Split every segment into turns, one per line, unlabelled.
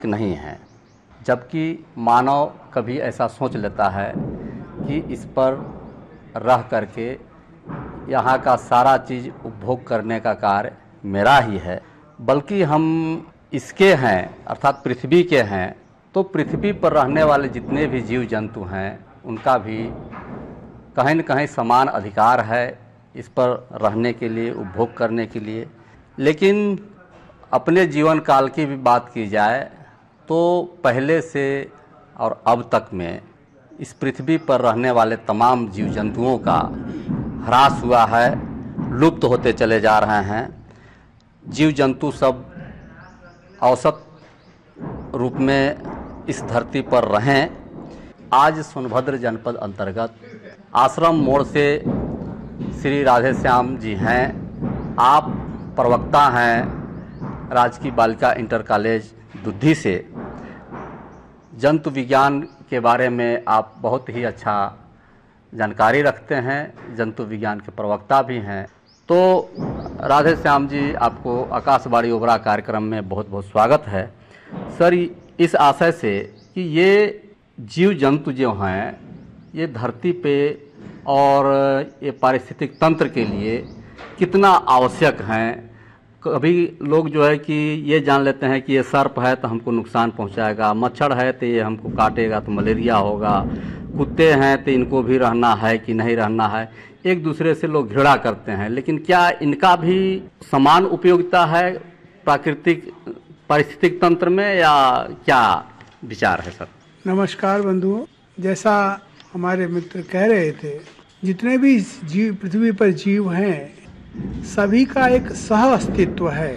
नहीं है, जबकि मानव कभी ऐसा सोच लेता है कि इस पर रह करके यहाँ का सारा चीज़ उपभोग करने का कार्य मेरा ही है, बल्कि हम इसके हैं अर्थात पृथ्वी के हैं। तो पृथ्वी पर रहने वाले जितने भी जीव जंतु हैं उनका भी कहीं न कहीं समान अधिकार है इस पर रहने के लिए, उपभोग करने के लिए। लेकिन अपने जीवन काल की भी बात की जाए तो पहले से और अब तक में इस पृथ्वी पर रहने वाले तमाम जीव जंतुओं का ह्रास हुआ है, लुप्त होते चले जा रहे हैं। जीव जंतु सब औसत रूप में इस धरती पर रहें। आज सोनभद्र जनपद अंतर्गत आश्रम मोड़ से श्री राधे श्याम जी हैं। आप प्रवक्ता हैं राजकीय बालिका इंटर कॉलेज दुद्धी से। जंतु विज्ञान के बारे में आप बहुत ही अच्छा जानकारी रखते हैं, जंतु विज्ञान के प्रवक्ता भी हैं। तो राधे श्याम जी, आपको आकाशवाणी ओबरा कार्यक्रम में बहुत बहुत स्वागत है। सर, इस आशय से कि ये जीव जंतु जो हैं ये धरती पे और ये पारिस्थितिक तंत्र के लिए कितना आवश्यक हैं। कभी लोग जो है कि ये जान लेते हैं कि ये सर्प है तो हमको नुकसान पहुंचाएगा, मच्छर है तो ये हमको काटेगा तो मलेरिया होगा, कुत्ते हैं तो इनको भी रहना है कि नहीं रहना है। एक दूसरे से लोग घृणा करते हैं, लेकिन क्या इनका भी समान उपयोगिता है प्राकृतिक पारिस्थितिक तंत्र में, या क्या विचार है सर?
नमस्कार बंधुओं, जैसा हमारे मित्र कह रहे थे, जितने भी जीव पृथ्वी पर जीव हैं सभी का एक सह अस्तित्व है।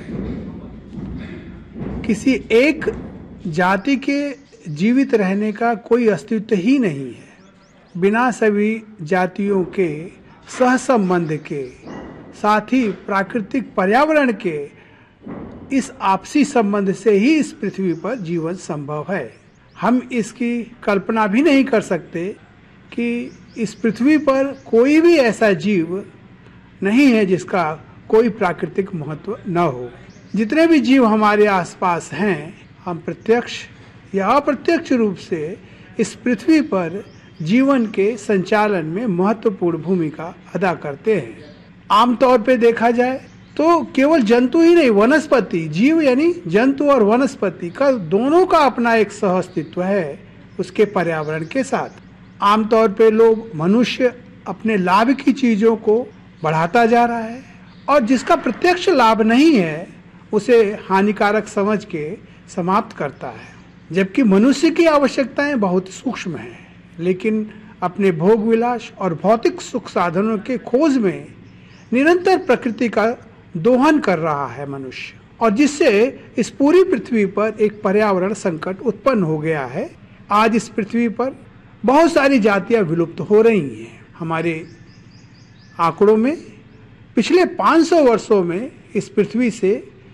किसी एक जाति के जीवित रहने का कोई अस्तित्व ही नहीं है। बिना सभी जातियों के सह संबंध के, साथ ही प्राकृतिक पर्यावरण के इस आपसी संबंध से ही इस पृथ्वी पर जीवन संभव है। हम इसकी कल्पना भी नहीं कर सकते कि इस पृथ्वी पर कोई भी ऐसा जीव नहीं है जिसका कोई प्राकृतिक महत्व न हो। जितने भी जीव हमारे आसपास हैं, हम प्रत्यक्ष या अप्रत्यक्ष रूप से इस पृथ्वी पर जीवन के संचालन में महत्वपूर्ण भूमिका अदा करते हैं। आमतौर पे देखा जाए तो केवल जंतु ही नहीं, वनस्पति, जीव यानी जंतु और वनस्पति का दोनों का अपना एक सह अस्तित्व है उसके पर्यावरण के साथ। आमतौर पे लोग, मनुष्य अपने लाभ की चीजों को बढ़ाता जा रहा है और जिसका प्रत्यक्ष लाभ नहीं है उसे हानिकारक समझ के समाप्त करता है। जबकि मनुष्य की आवश्यकताएं बहुत सूक्ष्म हैं, लेकिन अपने भोग विलास और भौतिक सुख साधनों के खोज में निरंतर प्रकृति का दोहन कर रहा है मनुष्य, और जिससे इस पूरी पृथ्वी पर एक पर्यावरण संकट उत्पन्न हो गया है। आज इस पृथ्वी पर बहुत सारी जातियां विलुप्त हो रही हैं। हमारे आंकड़ों में पिछले 500 वर्षों में इस पृथ्वी से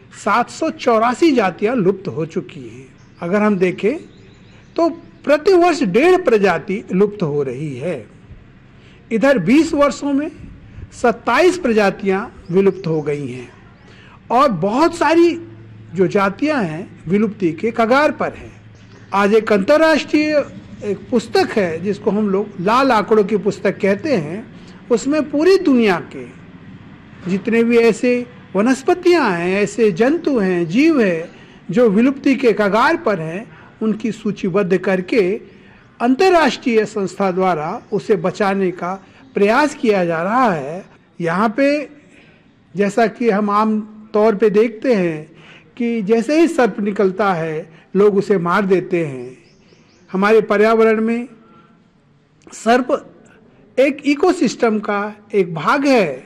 784 जातियां लुप्त हो चुकी हैं। अगर हम देखें तो प्रति वर्ष 1.5 प्रजाति लुप्त हो रही है। इधर 20 वर्षों में 27 प्रजातियां विलुप्त हो गई हैं और बहुत सारी जो जातियां हैं विलुप्ति के कगार पर हैं। आज एक अंतर्राष्ट्रीय एक पुस्तक है जिसको हम लोग लाल आंकड़ों की पुस्तक कहते हैं, उसमें पूरी दुनिया के जितने भी ऐसे वनस्पतियां हैं, ऐसे जंतु हैं, जीव हैं जो विलुप्ति के कगार पर हैं, उनकी सूचीबद्ध करके अंतर्राष्ट्रीय संस्था द्वारा उसे बचाने का प्रयास किया जा रहा है। यहाँ पे जैसा कि हम आम तौर पे देखते हैं कि जैसे ही सर्प निकलता है लोग उसे मार देते हैं। हमारे पर्यावरण में सर्प एक इकोसिस्टम का एक भाग है,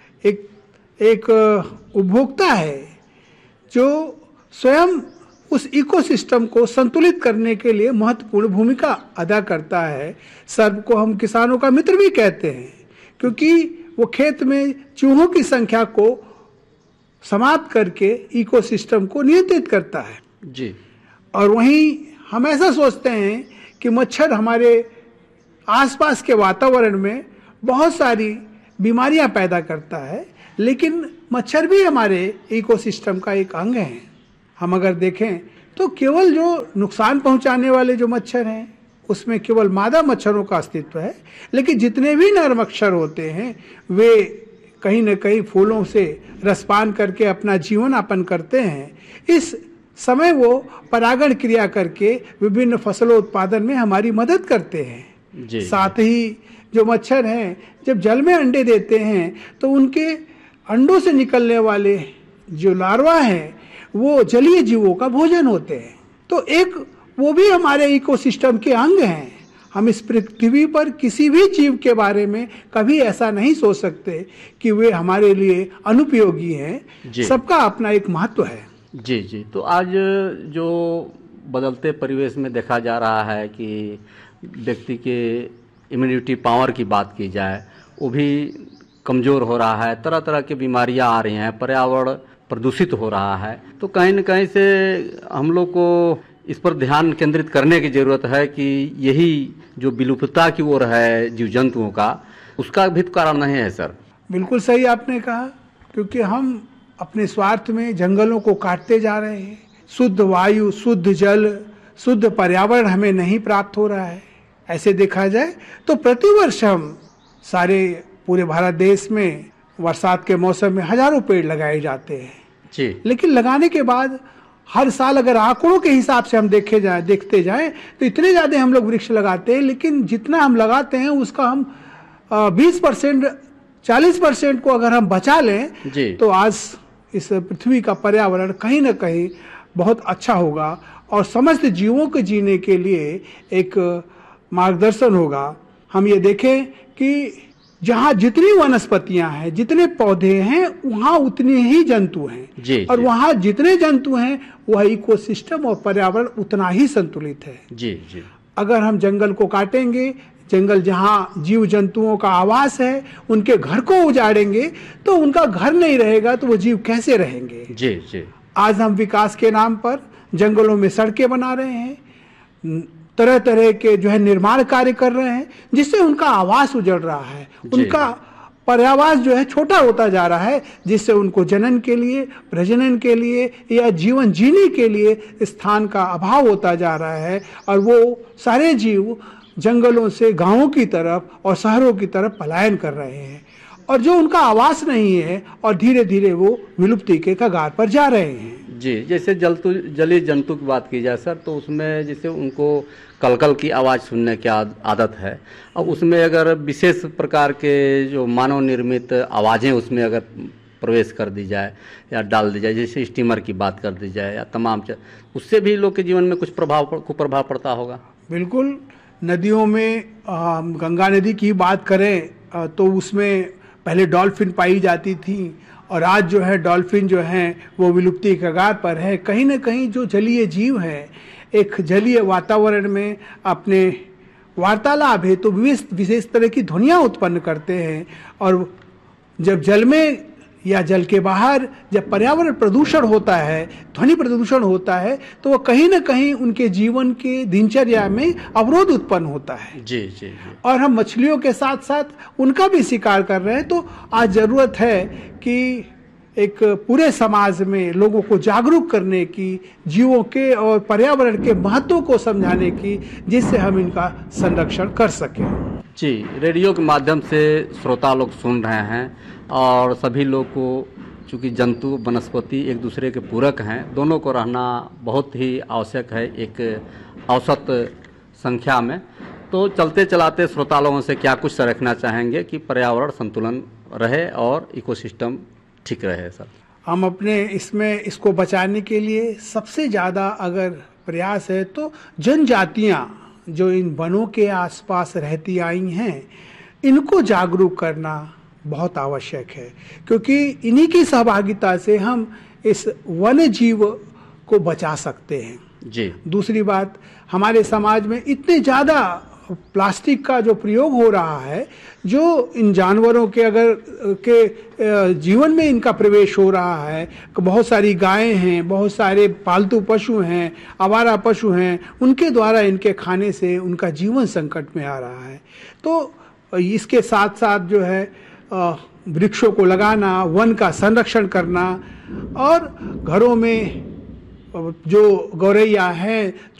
एक उपभोक्ता है जो स्वयं उस इकोसिस्टम को संतुलित करने के लिए महत्वपूर्ण भूमिका अदा करता है। सर्प को हम किसानों का मित्र भी कहते हैं क्योंकि वो खेत में चूहों की संख्या को समाप्त करके इकोसिस्टम को नियंत्रित करता है
जी।
और वहीं हम ऐसा सोचते हैं कि मच्छर हमारे आसपास के वातावरण में बहुत सारी बीमारियां पैदा करता है, लेकिन मच्छर भी हमारे इकोसिस्टम का एक अंग है। हम अगर देखें तो केवल जो नुकसान पहुंचाने वाले जो मच्छर हैं उसमें केवल मादा मच्छरों का अस्तित्व है, लेकिन जितने भी नर मच्छर होते हैं वे कहीं न कहीं फूलों से रसपान करके अपना जीवन यापन करते हैं। इस समय वो परागण क्रिया करके विभिन्न फसलों उत्पादन में हमारी मदद करते हैं
जी।
साथ ही जो मच्छर हैं जब जल में अंडे देते हैं तो उनके अंडों से निकलने वाले जो लार्वा हैं वो जलीय जीवों का भोजन होते हैं। तो एक वो भी हमारे इकोसिस्टम के अंग हैं। हम इस पृथ्वी पर किसी भी जीव के बारे में कभी ऐसा नहीं सोच सकते कि वे हमारे लिए अनुपयोगी हैं। सबका अपना एक महत्व है।
जी जी। तो आज जो बदलते परिवेश में देखा जा रहा है कि व्यक्ति के इम्यूनिटी पावर की बात की जाए वो भी कमज़ोर हो रहा है, तरह तरह की बीमारियां आ रही हैं, पर्यावरण प्रदूषित हो रहा है। तो कहीं न कहीं से हम लोग को इस पर ध्यान केंद्रित करने की ज़रूरत है कि यही जो विलुप्तता की ओर है जीव जंतुओं का, उसका भी तो कारण नहीं है सर?
बिल्कुल सही आपने कहा, क्योंकि हम अपने स्वार्थ में जंगलों को काटते जा रहे हैं। शुद्ध वायु, शुद्ध जल, शुद्ध पर्यावरण हमें नहीं प्राप्त हो रहा है। ऐसे देखा जाए तो प्रतिवर्ष हम सारे पूरे भारत देश में बरसात के मौसम में हजारों पेड़ लगाए जाते हैं
जी।
लेकिन लगाने के बाद हर साल अगर आंकड़ों के हिसाब से हम देखते जाएं तो इतने ज्यादा हम लोग वृक्ष लगाते हैं, लेकिन जितना हम लगाते हैं उसका हम 20% 40% को अगर हम बचा लें तो आज इस पृथ्वी का पर्यावरण कहीं ना कहीं बहुत अच्छा होगा और समस्त जीवों के जीने के लिए एक मार्गदर्शन होगा। हम ये देखें कि जहाँ जितनी वनस्पतियां हैं, जितने पौधे हैं, वहाँ उतने ही जंतु हैं और वहाँ जितने जंतु हैं वह इकोसिस्टम और पर्यावरण उतना ही संतुलित है।
जी जी।
अगर हम जंगल को काटेंगे, जंगल जहाँ जीव जंतुओं का आवास है, उनके घर को उजाड़ेंगे तो उनका घर नहीं रहेगा तो वो जीव कैसे रहेंगे?
जी जी।
आज हम विकास के नाम पर जंगलों में सड़कें बना रहे हैं, तरह तरह के जो है निर्माण कार्य कर रहे हैं, जिससे उनका आवास उजड़ रहा है, उनका पर्यावास जो है छोटा होता जा रहा है, जिससे उनको जनन के लिए, प्रजनन के लिए या जीवन जीने के लिए स्थान का अभाव होता जा रहा है और वो सारे जीव जंगलों से गांवों की तरफ और शहरों की तरफ पलायन कर रहे हैं और जो उनका आवास नहीं है और धीरे धीरे वो विलुप्ति के कगार पर जा रहे हैं।
जी। जैसे जलीय जंतु की बात की जाए सर, तो उसमें जैसे उनको कलकल की आवाज़ सुनने की आदत है, और उसमें अगर विशेष प्रकार के जो मानव निर्मित आवाज़ें उसमें अगर प्रवेश कर दी जाए या डाल दी जाए, जैसे स्टीमर की बात कर दी जाए या तमाम, उससे भी लोग के जीवन में कुछ कुप्रभाव पड़ता होगा?
बिल्कुल। नदियों में गंगा नदी की बात करें तो उसमें पहले डॉल्फिन पाई जाती थी और आज जो है डॉल्फिन जो है वो विलुप्ति के कगार पर है। कहीं ना कहीं जो जलीय जीव है एक जलीय वातावरण में अपने वार्तालाप है तो विशेष तरह की ध्वनियाँ उत्पन्न करते हैं और जब जल में या जल के बाहर जब पर्यावरण प्रदूषण होता है, ध्वनि प्रदूषण होता है, तो वो कहीं ना कहीं उनके जीवन के दिनचर्या में अवरोध उत्पन्न होता है।
जी जी जी।
और हम मछलियों के साथ साथ उनका भी शिकार कर रहे हैं। तो आज जरूरत है कि एक पूरे समाज में लोगों को जागरूक करने की, जीवों के और पर्यावरण के महत्व को समझाने की, जिससे हम इनका संरक्षण कर सकें।
जी। रेडियो के माध्यम से श्रोता लोग सुन रहे हैं और सभी लोग को, चूँकि जंतु वनस्पति एक दूसरे के पूरक हैं, दोनों को रहना बहुत ही आवश्यक है एक औसत संख्या में। तो चलते चलाते श्रोता लोगों से क्या कुछ रखना चाहेंगे कि पर्यावरण संतुलन रहे और इकोसिस्टम ठीक रहे सर?
हम अपने इसको बचाने के लिए सबसे ज़्यादा अगर प्रयास है तो जनजातियाँ जो इन वनों के आसपास रहती आई हैं, इनको जागरूक करना बहुत आवश्यक है, क्योंकि इन्हीं की सहभागिता से हम इस वन्य जीव को बचा सकते हैं।
जी।
दूसरी बात, हमारे समाज में इतने ज़्यादा प्लास्टिक का जो प्रयोग हो रहा है, जो इन जानवरों के जीवन में इनका प्रवेश हो रहा है, बहुत सारी गायें हैं, बहुत सारे पालतू पशु हैं, आवारा पशु हैं, उनके द्वारा इनके खाने से उनका जीवन संकट में आ रहा है। तो इसके साथ साथ जो है वृक्षों को लगाना, वन का संरक्षण करना और घरों में जो गौरैया हैं,